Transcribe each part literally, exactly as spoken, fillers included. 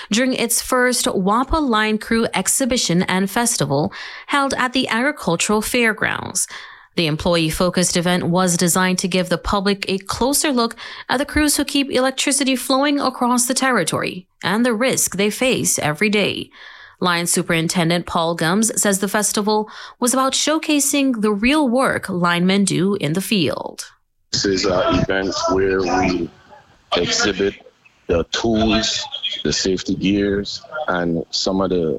during its first WAPA Line Crew exhibition and festival held at the Agricultural Fairgrounds. The employee-focused event was designed to give the public a closer look at the crews who keep electricity flowing across the territory and the risk they face every day. Line Superintendent Paul Gumbs says the festival was about showcasing the real work linemen do in the field. This is an event where we exhibit the tools, the safety gears, and some of the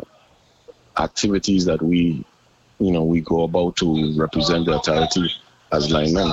activities that we you know, we go about to represent the authority as linemen.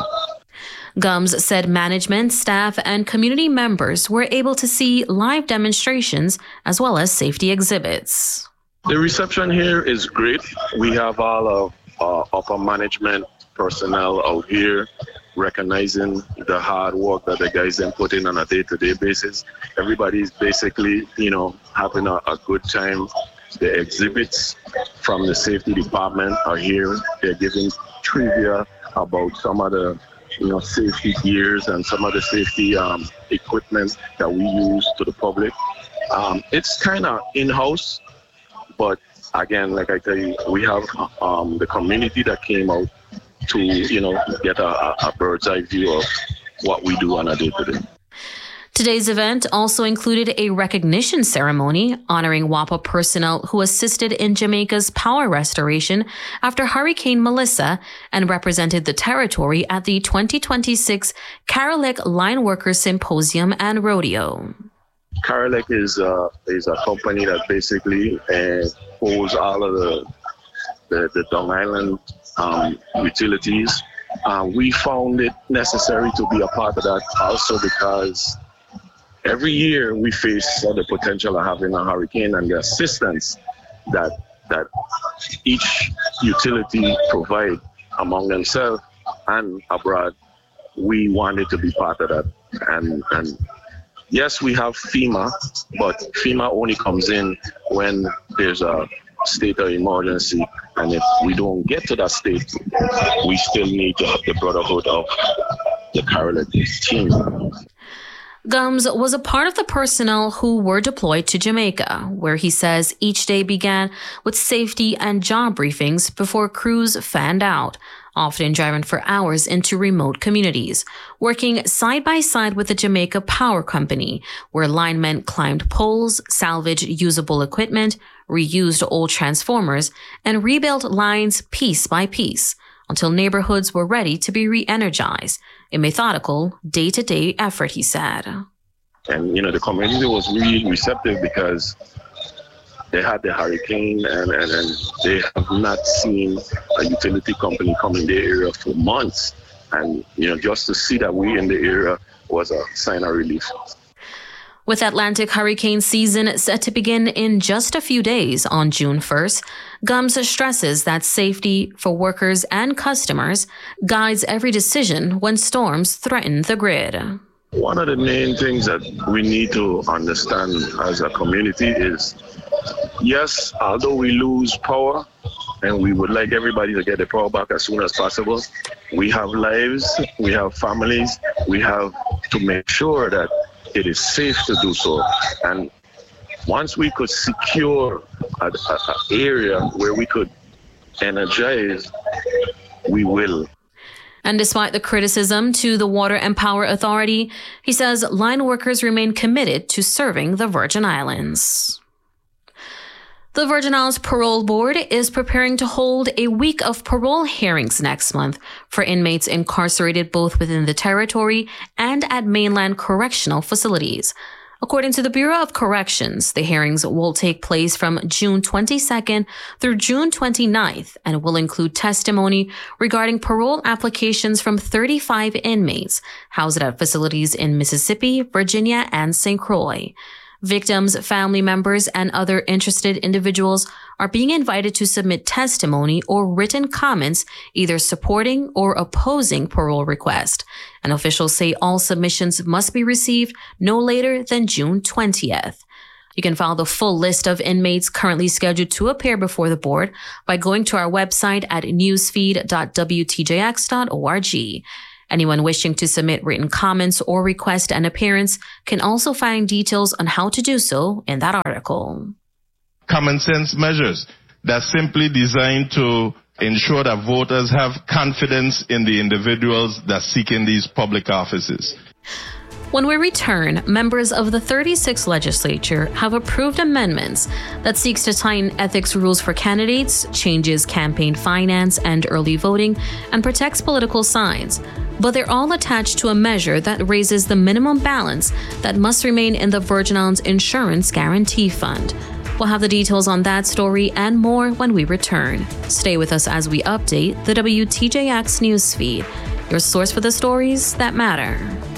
Gumbs said management, staff, and community members were able to see live demonstrations as well as safety exhibits. The reception here is great. We have all of uh, upper management personnel out here recognizing the hard work that the guys then put in on a day-to-day basis. Everybody's basically, you know, having a, a good time. The exhibits from the safety department are here. They're giving trivia about some of the, you know, safety gears and some of the safety um, equipment that we use to the public. Um, it's kind of in-house, but again, like I tell you, we have um, the community that came out to, you know, get a, a bird's eye view of what we do on a day-to-day. Today's event also included a recognition ceremony honoring WAPA personnel who assisted in Jamaica's power restoration after Hurricane Melissa and represented the territory at the twenty twenty-six Carolec Line Workers Symposium and Rodeo. Carolec is, uh, is a company that basically uh, holds all of the, the, the Long Island um, utilities. Uh, we found it necessary to be a part of that also because every year we face the potential of having a hurricane, and the assistance that that each utility provide among themselves and abroad, we wanted to be part of that. And, and yes, we have FEMA, but FEMA only comes in when there's a state of emergency. And if we don't get to that state, we still need to have the brotherhood of the Carolec team. Gumbs was a part of the personnel who were deployed to Jamaica, where he says each day began with safety and job briefings before crews fanned out, often driving for hours into remote communities, working side by side with the Jamaica Power Company, where linemen climbed poles, salvaged usable equipment, reused old transformers, and rebuilt lines piece by piece until neighborhoods were ready to be re-energized. A methodical, day-to-day effort, he said. And, you know, the community was really receptive because they had the hurricane and, and, and they have not seen a utility company come in their area for months. And, you know, just to see that we in the area was a sign of relief. With Atlantic hurricane season set to begin in just a few days on June first, Gumbs stresses that safety for workers and customers guides every decision when storms threaten the grid. One of the main things that we need to understand as a community is, yes, although we lose power and we would like everybody to get the power back as soon as possible, we have lives, we have families, we have to make sure that it is safe to do so. And once we could secure an area where we could energize, we will. And despite the criticism to the Water and Power Authority, he says line workers remain committed to serving the Virgin Islands. The Virgin Islands Parole Board is preparing to hold a week of parole hearings next month for inmates incarcerated both within the territory and at mainland correctional facilities. According to the Bureau of Corrections, the hearings will take place from June twenty-second through June twenty-ninth and will include testimony regarding parole applications from thirty-five inmates housed at facilities in Mississippi, Virginia, and Saint Croix. Victims, family members, and other interested individuals are being invited to submit testimony or written comments either supporting or opposing parole request. And officials say all submissions must be received no later than June twentieth. You can follow the full list of inmates currently scheduled to appear before the board by going to our website at newsfeed dot w t j x dot org. Anyone wishing to submit written comments or request an appearance can also find details on how to do so in that article. Common sense measures that's simply designed to ensure that voters have confidence in the individuals that seek in these public offices. When we return, members of the thirty-sixth legislature have approved amendments that seeks to tighten ethics rules for candidates, changes campaign finance and early voting, and protects political signs. But they're all attached to a measure that raises the minimum balance that must remain in the Virgin Islands Insurance Guarantee Fund. We'll have the details on that story and more when we return. Stay with us as we update the W T J X newsfeed, your source for the stories that matter.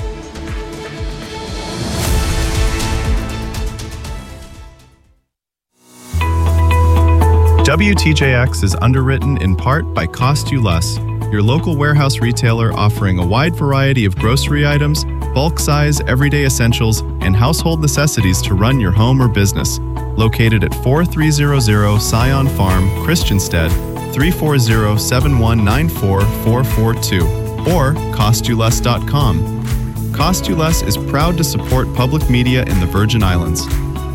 W T J X is underwritten in part by Cost You Less, your local warehouse retailer offering a wide variety of grocery items, bulk size, everyday essentials, and household necessities to run your home or business. Located at forty-three hundred Scion Farm, Christiansted, three four zero, seven one nine four, four four two, or cost you less dot com. Cost You Less is proud to support public media in the Virgin Islands.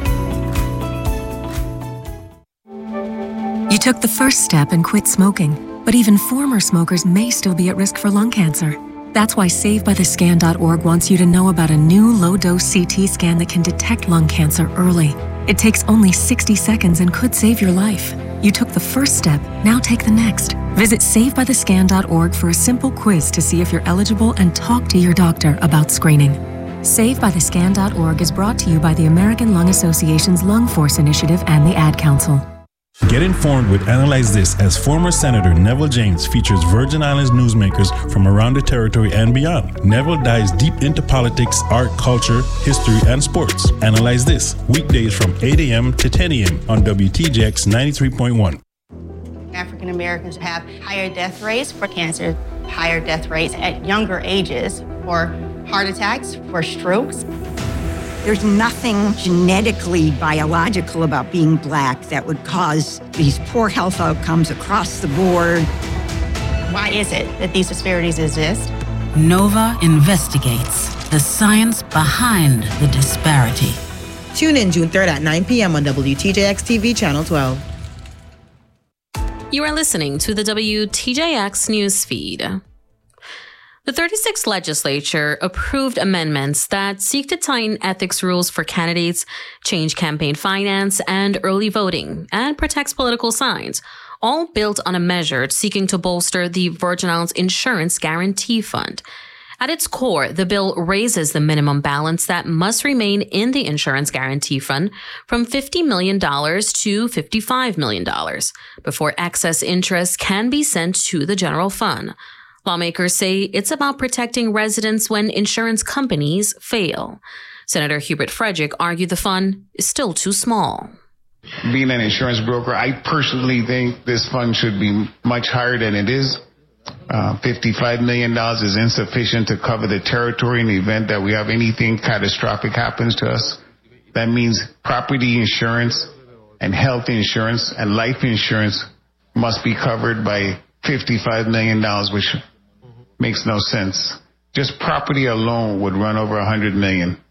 You took the first step and quit smoking, but even former smokers may still be at risk for lung cancer. That's why save by the scan dot org wants you to know about a new low-dose C T scan that can detect lung cancer early. It takes only sixty seconds and could save your life. You took the first step, now take the next. Visit save by the scan dot org for a simple quiz to see if you're eligible and talk to your doctor about screening. save by the scan dot org is brought to you by the American Lung Association's Lung Force Initiative and the Ad Council. Get informed with Analyze This, as former Senator Neville James features Virgin Islands newsmakers from around the territory and beyond. Neville dives deep into politics, art, culture, history, and sports. Analyze This, weekdays from eight a.m. to ten a.m. on W T J X ninety-three point one. African Americans have higher death rates for cancer, higher death rates at younger ages for heart attacks, for strokes. There's nothing genetically biological about being Black that would cause these poor health outcomes across the board. Why is it that these disparities exist? NOVA investigates the science behind the disparity. Tune in June third at nine p.m. on W T J X T V Channel twelve. You are listening to the W T J X newsfeed. The thirty-sixth legislature approved amendments that seek to tighten ethics rules for candidates, change campaign finance and early voting, and protects political signs, all built on a measure seeking to bolster the Virgin Islands Insurance Guarantee Fund. At its core, the bill raises the minimum balance that must remain in the Insurance Guarantee Fund from fifty million dollars to fifty-five million dollars before excess interest can be sent to the general fund. Lawmakers say it's about protecting residents when insurance companies fail. Senator Hubert Frederick argued the fund is still too small. Being an insurance broker, I personally think this fund should be much higher than it is. Uh, fifty-five million dollars is insufficient to cover the territory in the event that we have anything catastrophic happens to us. That means property insurance and health insurance and life insurance must be covered by fifty-five million dollars, which makes no sense. Just property alone would run over one hundred million dollars.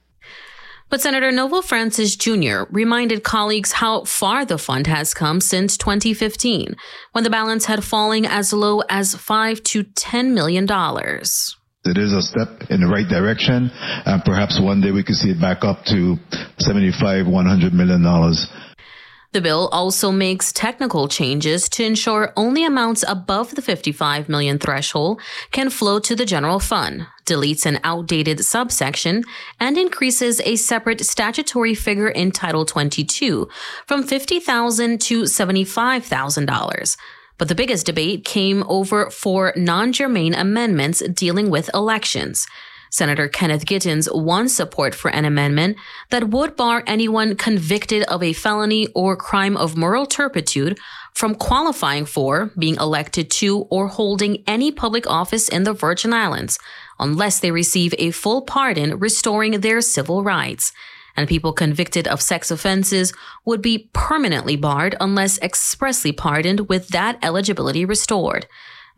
But Senator Novo Francis Junior reminded colleagues how far the fund has come since twenty fifteen, when the balance had fallen as low as five to ten million dollars. It is a step in the right direction, and perhaps one day we could see it back up to seventy-five, one hundred million dollars. The bill also makes technical changes to ensure only amounts above the fifty-five million dollars threshold can flow to the general fund, deletes an outdated subsection, and increases a separate statutory figure in Title twenty-two from fifty thousand dollars to seventy-five thousand dollars. But the biggest debate came over four non-germane amendments dealing with elections. Senator Kenneth Gittins won support for an amendment that would bar anyone convicted of a felony or crime of moral turpitude from qualifying for, being elected to, or holding any public office in the Virgin Islands unless they receive a full pardon restoring their civil rights. And people convicted of sex offenses would be permanently barred unless expressly pardoned with that eligibility restored.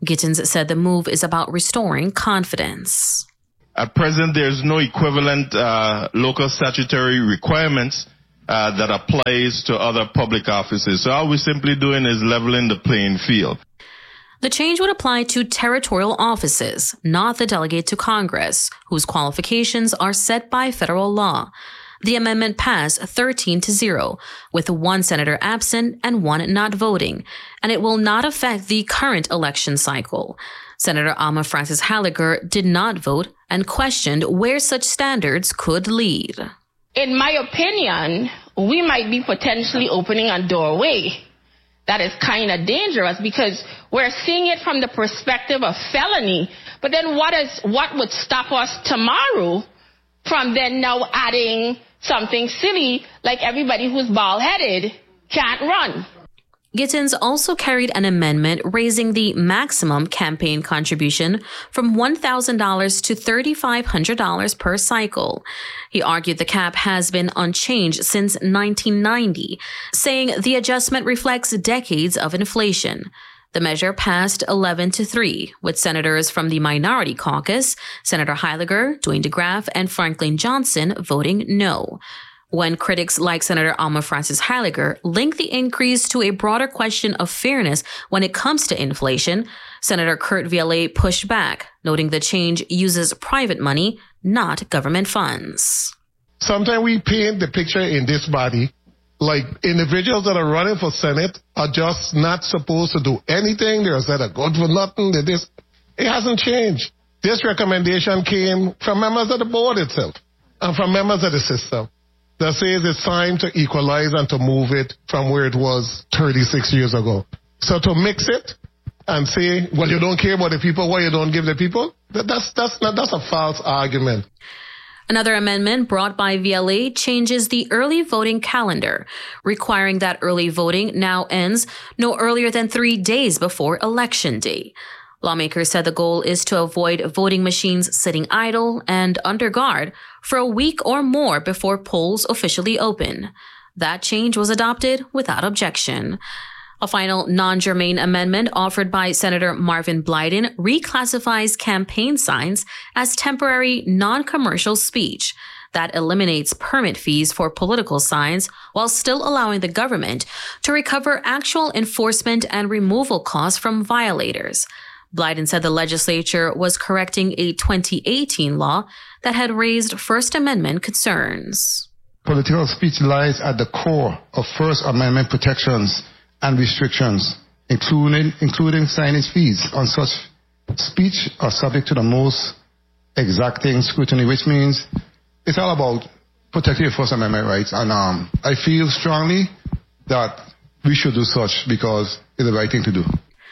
Gittins said the move is about restoring confidence. At present, there's no equivalent uh, local statutory requirements uh, that applies to other public offices. So all we're simply doing is leveling the playing field. The change would apply to territorial offices, not the delegate to Congress, whose qualifications are set by federal law. The amendment passed thirteen to zero, with one senator absent and one not voting, and it will not affect the current election cycle. Senator Alma Frances Halager did not vote and questioned where such standards could lead. In my opinion, we might be potentially opening a doorway that is kind of dangerous, because we're seeing it from the perspective of felony. But then what is what would stop us tomorrow from then now adding something silly like everybody who's bald-headed can't run? Gittins also carried an amendment raising the maximum campaign contribution from one thousand dollars to three thousand five hundred dollars per cycle. He argued the cap has been unchanged since nineteen ninety, saying the adjustment reflects decades of inflation. The measure passed eleven to three, with senators from the minority caucus, Senator Halager, Dwayne DeGraff, and Franklin Johnson voting no. When critics like Senator Alma Frances Halager link the increase to a broader question of fairness when it comes to inflation, Senator Kurt Viale pushed back, noting the change uses private money, not government funds. Sometimes we paint the picture in this body like individuals that are running for Senate are just not supposed to do anything. They're said are good for nothing. They're this. It hasn't changed. This recommendation came from members of the board itself and from members of the system that says it's time to equalize and to move it from where it was thirty-six years ago. So to mix it and say, well, you don't care about the people, why you don't give the people, that, that's, that's, not, that's a false argument. Another amendment brought by V L A changes the early voting calendar, requiring that early voting now ends no earlier than three days before Election Day. Lawmakers said the goal is to avoid voting machines sitting idle and under guard for a week or more before polls officially open. That change was adopted without objection. A final non-germane amendment offered by Senator Marvin Blyden reclassifies campaign signs as temporary non-commercial speech that eliminates permit fees for political signs while still allowing the government to recover actual enforcement and removal costs from violators. Blyden said the legislature was correcting a twenty eighteen law that had raised First Amendment concerns. Political speech lies at the core of First Amendment protections and restrictions, including, including signage fees on such speech are subject to the most exacting scrutiny, which means it's all about protecting your First Amendment rights. And um, I feel strongly that we should do such because it's the right thing to do.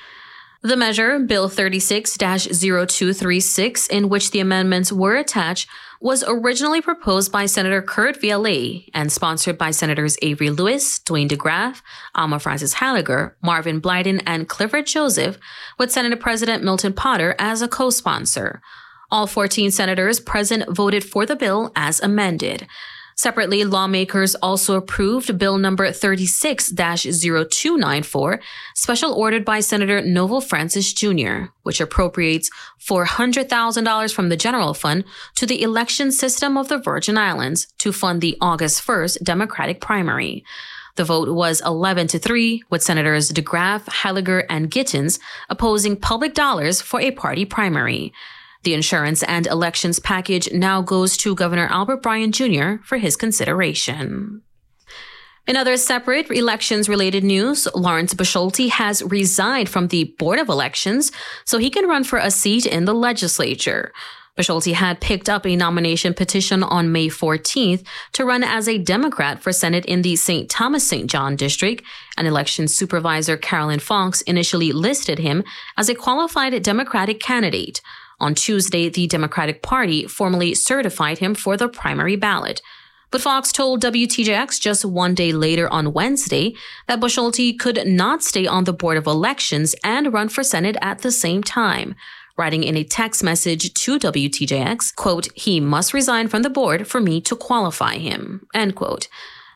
The measure, Bill thirty-six dash zero two three six, in which the amendments were attached, was originally proposed by Senator Kurt Viale and sponsored by Senators Avery Lewis, Dwayne DeGraff, Alma Frances Halager, Marvin Blyden, and Clifford Joseph, with Senate President Milton Potter as a co-sponsor. All fourteen senators present voted for the bill as amended. Separately, lawmakers also approved Bill number thirty-six dash zero two nine four, special ordered by Senator Novel Francis Junior, which appropriates four hundred thousand dollars from the general fund to the election system of the Virgin Islands to fund the August first Democratic primary. The vote was eleven to three, with Senators DeGraff, Halager, and Gittins opposing public dollars for a party primary. The insurance and elections package now goes to Governor Albert Bryan Junior for his consideration. In other separate elections-related news, Lawrence Busciotti has resigned from the Board of Elections so he can run for a seat in the legislature. Busciotti had picked up a nomination petition on May fourteenth to run as a Democrat for Senate in the Saint Thomas-Saint John district, and election supervisor Carolyn Fox initially listed him as a qualified Democratic candidate. On Tuesday, the Democratic Party formally certified him for the primary ballot. But Fox told W T J X just one day later on Wednesday that Busciotti could not stay on the Board of Elections and run for Senate at the same time, writing in a text message to W T J X, quote, "He must resign from the board for me to qualify him," end quote.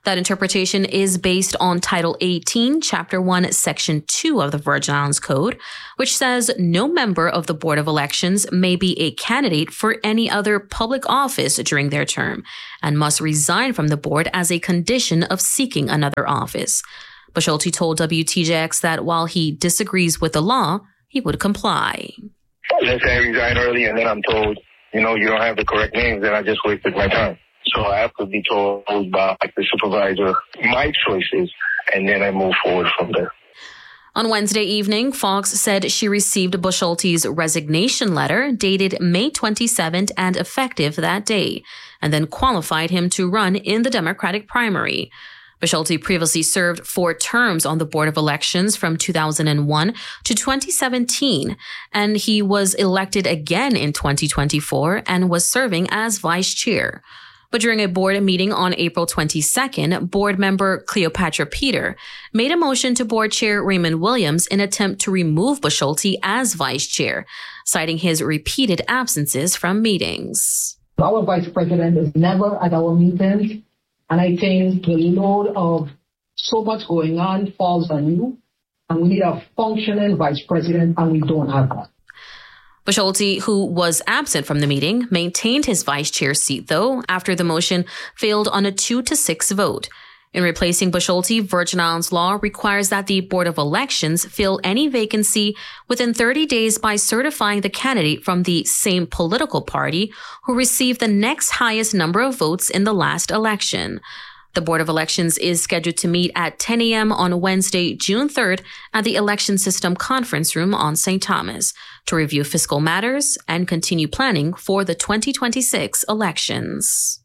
That interpretation is based on Title eighteen, Chapter one, Section two of the Virgin Islands Code, which says no member of the Board of Elections may be a candidate for any other public office during their term and must resign from the board as a condition of seeking another office. Busciotti told W T J X that while he disagrees with the law, he would comply. Let's say I resign early and then I'm told, you know, you don't have the correct names, then I just wasted my time. So I have to be told by the supervisor my choices, and then I move forward from there. On Wednesday evening, Fox said she received Busciotti's resignation letter dated May twenty-seventh and effective that day, and then qualified him to run in the Democratic primary. Busciotti previously served four terms on the Board of Elections from two thousand one to twenty seventeen, and he was elected again in twenty twenty-four and was serving as vice chair. But during a board meeting on April twenty-second, board member Cleopatra Peter made a motion to board chair Raymond Williams in an attempt to remove Busciotti as vice chair, citing his repeated absences from meetings. Our vice president is never at our meetings, and I think the load of so much going on falls on you, and we need a functioning vice president, and we don't have that. Busciotti, who was absent from the meeting, maintained his vice chair seat, though, after the motion failed on a two to six vote. In replacing Busciotti, Virgin Islands law requires that the Board of Elections fill any vacancy within thirty days by certifying the candidate from the same political party who received the next highest number of votes in the last election. The Board of Elections is scheduled to meet at ten a.m. on Wednesday, June third at the Election System Conference Room on Saint Thomas to review fiscal matters and continue planning for the twenty twenty-six elections.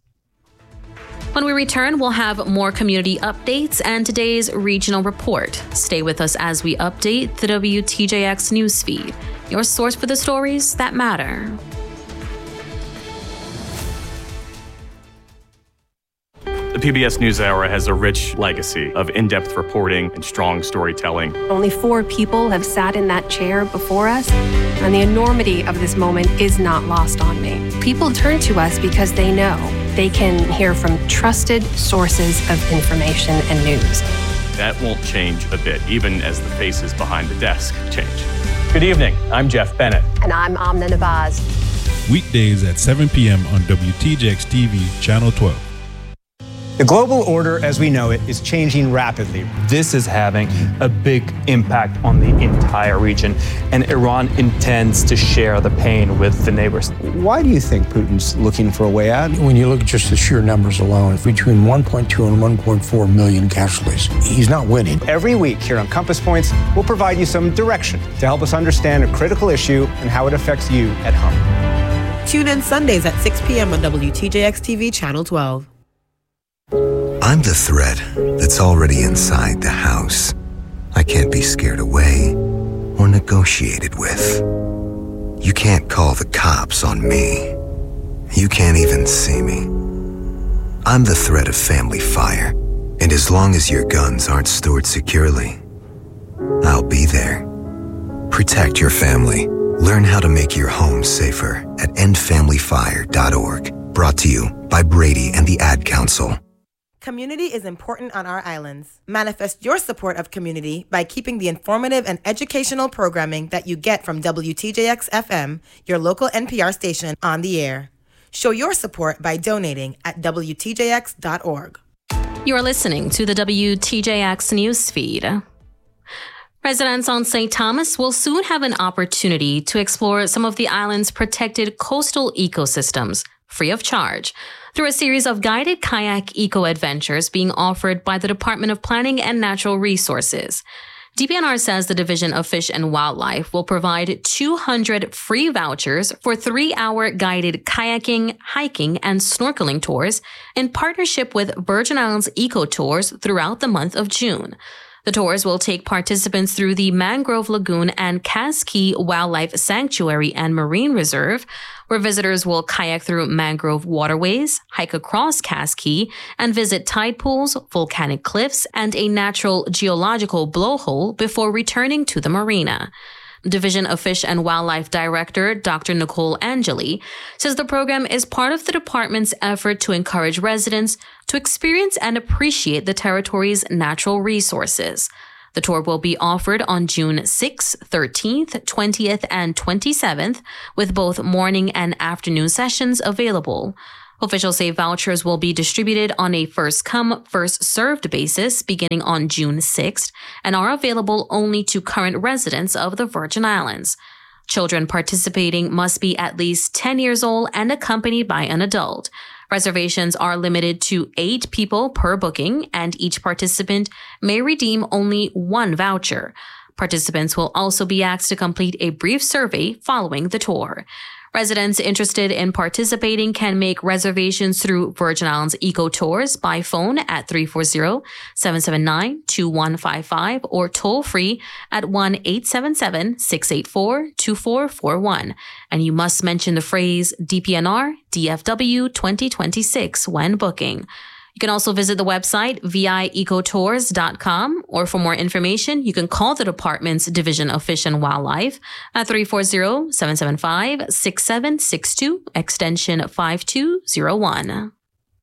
When we return, we'll have more community updates and today's regional report. Stay with us as we update the W T J X newsfeed, your source for the stories that matter. The P B S NewsHour has a rich legacy of in-depth reporting and strong storytelling. Only four people have sat in that chair before us, and the enormity of this moment is not lost on me. People turn to us because they know they can hear from trusted sources of information and news. That won't change a bit, even as the faces behind the desk change. Good evening. I'm Jeff Bennett. And I'm Amna Nabaz. Weekdays at seven p.m. on W T J X T V, Channel twelve. The global order as we know it is changing rapidly. This is having a big impact on the entire region, and Iran intends to share the pain with the neighbors. Why do you think Putin's looking for a way out? When you look at just the sheer numbers alone, between one point two and one point four million casualties, he's not winning. Every week here on Compass Points, we'll provide you some direction to help us understand a critical issue and how it affects you at home. Tune in Sundays at six p.m. on W T J X T V, Channel twelve. I'm the threat that's already inside the house. I can't be scared away or negotiated with. You can't call the cops on me. You can't even see me. I'm the threat of family fire, and as long as your guns aren't stored securely, I'll be there. Protect your family. Learn how to make your home safer at end family fire dot org. Brought to you by Brady and the Ad Council. Community is important on our islands. Manifest your support of community by keeping the informative and educational programming that you get from W T J X F M, your local N P R station, on the air. Show your support by donating at W T J X dot org. You are listening to the W T J X newsfeed. Residents on Saint Thomas will soon have an opportunity to explore some of the island's protected coastal ecosystems free of charge through a series of guided kayak eco-adventures being offered by the Department of Planning and Natural Resources. D P N R says the Division of Fish and Wildlife will provide two hundred free vouchers for three-hour guided kayaking, hiking, and snorkeling tours in partnership with Virgin Islands Eco Tours throughout the month of June. The tours will take participants through the Mangrove Lagoon and Cass Key Wildlife Sanctuary and Marine Reserve, where visitors will kayak through mangrove waterways, hike across Cass Key, and visit tide pools, volcanic cliffs, and a natural geological blowhole before returning to the marina. Division of Fish and Wildlife Director Doctor Nicole Angeli says the program is part of the department's effort to encourage residents to experience and appreciate the territory's natural resources. The tour will be offered on June sixth, thirteenth, twentieth, and twenty-seventh, with both morning and afternoon sessions available. Officials say vouchers will be distributed on a first-come, first-served basis beginning on June sixth and are available only to current residents of the Virgin Islands. Children participating must be at least ten years old and accompanied by an adult. Reservations are limited to eight people per booking, and each participant may redeem only one voucher. Participants will also be asked to complete a brief survey following the tour. Residents interested in participating can make reservations through Virgin Islands Eco Tours by phone at three four zero, seven seven nine, two one five five or toll free at one eight seven seven, six eight four, two four four one. And you must mention the phrase D P N R D F W twenty twenty-six when booking. You can also visit the website v i eco tours dot com, or for more information, you can call the department's Division of Fish and Wildlife at three four zero, seven seven five, six seven six two, extension five two zero one.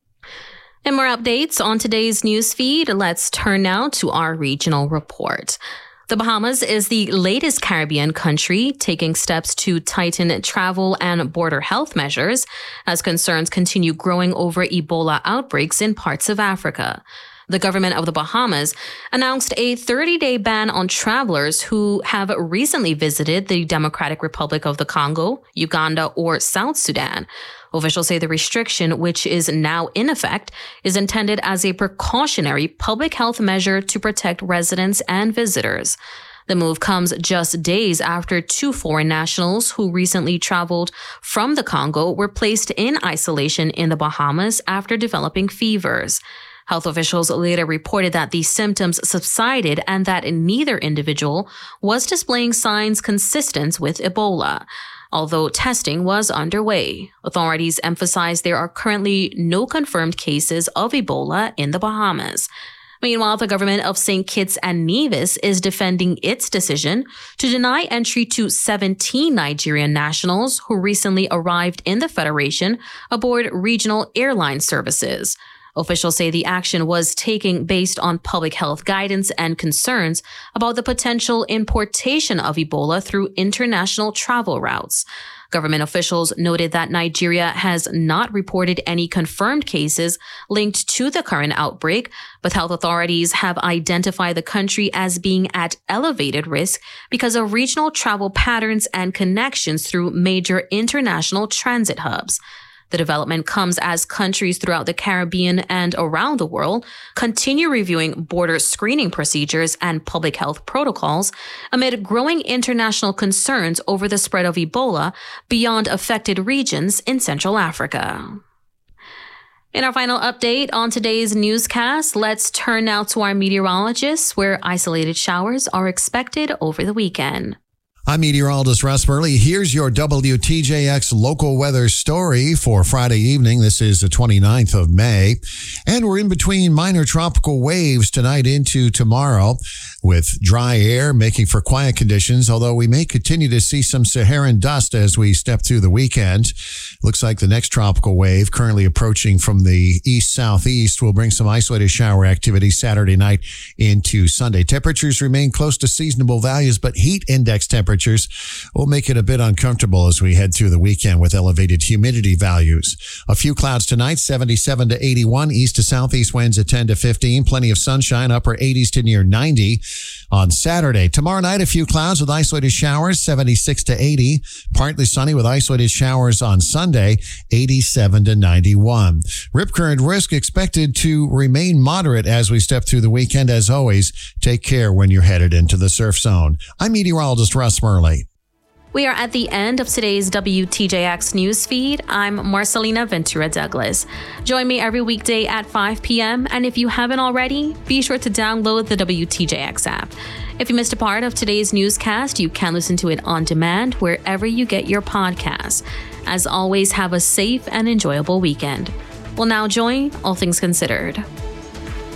And more updates on today's news feed. Let's turn now to our regional report. The Bahamas is the latest Caribbean country taking steps to tighten travel and border health measures as concerns continue growing over Ebola outbreaks in parts of Africa. The government of the Bahamas announced a thirty-day ban on travelers who have recently visited the Democratic Republic of the Congo, Uganda, or South Sudan. Officials say the restriction, which is now in effect, is intended as a precautionary public health measure to protect residents and visitors. The move comes just days after two foreign nationals who recently traveled from the Congo were placed in isolation in the Bahamas after developing fevers. Health officials later reported that the symptoms subsided and that neither individual was displaying signs consistent with Ebola. Although testing was underway, authorities emphasized there are currently no confirmed cases of Ebola in the Bahamas. Meanwhile, the government of Saint Kitts and Nevis is defending its decision to deny entry to seventeen Nigerian nationals who recently arrived in the Federation aboard regional airline services. Officials say the action was taken based on public health guidance and concerns about the potential importation of Ebola through international travel routes. Government officials noted that Nigeria has not reported any confirmed cases linked to the current outbreak, but health authorities have identified the country as being at elevated risk because of regional travel patterns and connections through major international transit hubs. The development comes as countries throughout the Caribbean and around the world continue reviewing border screening procedures and public health protocols amid growing international concerns over the spread of Ebola beyond affected regions in Central Africa. In our final update on today's newscast, let's turn now to our meteorologists, where isolated showers are expected over the weekend. I'm meteorologist Russ Burley. Here's your W T J X local weather story for Friday evening. This is the twenty-ninth of May. And we're in between minor tropical waves tonight into tomorrow, with dry air making for quiet conditions, although we may continue to see some Saharan dust as we step through the weekend. Looks like the next tropical wave, currently approaching from the east-southeast, will bring some isolated shower activity Saturday night into Sunday. Temperatures remain close to seasonable values, but heat index temperatures will make it a bit uncomfortable as we head through the weekend with elevated humidity values. A few clouds tonight, seventy-seven to eighty-one, east to southeast winds at ten to fifteen, plenty of sunshine, upper eighties to near ninety. On Saturday, tomorrow night, a few clouds with isolated showers, seventy-six to eighty, partly sunny with isolated showers on Sunday, eighty-seven to ninety-one. Rip current risk expected to remain moderate as we step through the weekend. As always, take care when you're headed into the surf zone. I'm meteorologist Russ Murley. We are at the end of today's W T J X newsfeed. I'm Marcelina Ventura Douglas. Join me every weekday at five p.m. And if you haven't already, be sure to download the W T J X app. If you missed a part of today's newscast, you can listen to it on demand wherever you get your podcasts. As always, have a safe and enjoyable weekend. We'll now join All Things Considered.